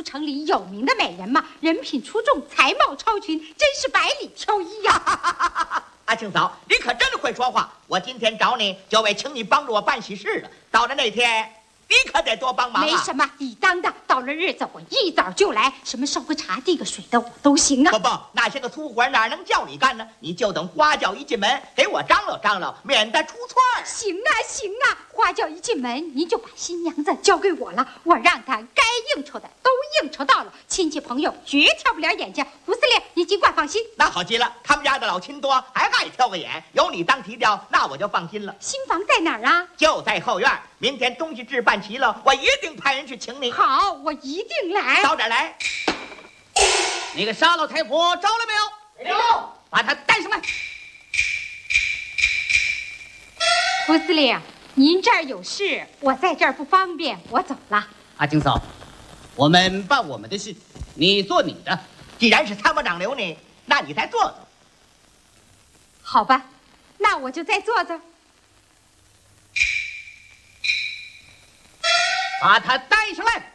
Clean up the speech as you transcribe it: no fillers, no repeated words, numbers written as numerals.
都城里有名的美人嘛，人品出众，才貌超群，真是百里挑一呀！ 阿庆嫂，你可真会说话。我今天找你，就为请你帮助我办喜事了。到了那天，你可得多帮忙啊！ 没什么，理当的。到了日子，我一早就来，什么烧个茶、递个水的，我都行啊。 不，那些个粗活哪能叫你干呢？你就等花轿一进门，给我张罗张罗，免得出错。 行啊，花轿一进门，您就把新娘子交给我了，我让她该应酬的都应酬到了，亲戚朋友绝挑不了眼睛。胡司令，你尽管放心。 那好极了，他们家的老亲多，还爱挑个眼，有你当提调，那我就放心了。 新房在哪儿啊？ 就在后院。明天东西置办齐了，我一定派人去请你。 好，我一定来。 早点来。 那个沙老太婆招了没有？ 没有。 把她带上来。 胡司令，您这儿有事，我在这儿不方便，我走了。 阿金嫂，我们办我们的事，你做你的。 既然是参谋长留你，那你再坐坐。 好吧，那我就再坐坐。 把他带上来。